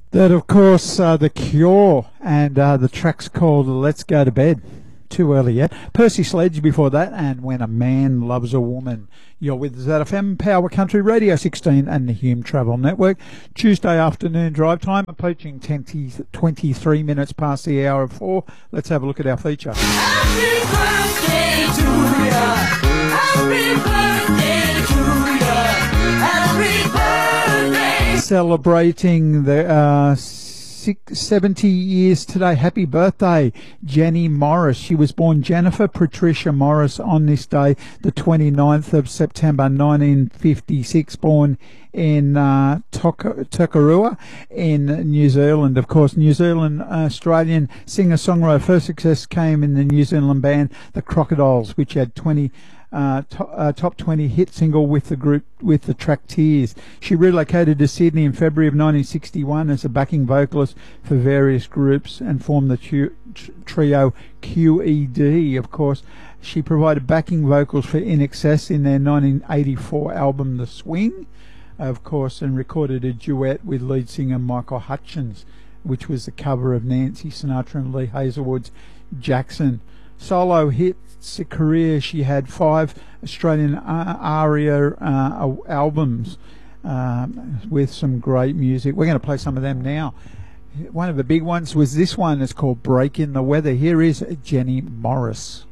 That, of course, The Cure, and the track's called Let's Go to Bed. Too early yet. Percy Sledge before that, and When a Man Loves a Woman. You're with ZFM Power Country Radio 16 and the Hume Travel Network. Tuesday afternoon drive time, approaching 23 minutes past the hour of 4. Let's have a look at our feature. Happy birthday to ya. Happy birthday to ya. Happy birthday. Celebrating the 70 years today. Happy birthday, Jenny Morris. She was born Jennifer Patricia Morris on this day, the 29th of September 1956, born in Tokarua in New Zealand. Of course, New Zealand Australian singer-songwriter. First success came in the New Zealand band The Crocodiles, which had top 20 hit single with the group with the track Tears. She relocated to Sydney in February of 1961 as a backing vocalist for various groups and formed the trio QED. Of course, she provided backing vocals for INXS in their 1984 album The Swing, of course, and recorded a duet with lead singer Michael Hutchence, which was the cover of Nancy Sinatra and Lee Hazelwood's Jackson. Solo hits career, she had 5 Australian ARIA albums with some great music. We're going to play some of them now. One of the big ones was this one. It's called Break in the Weather. Here is Jenny Morris.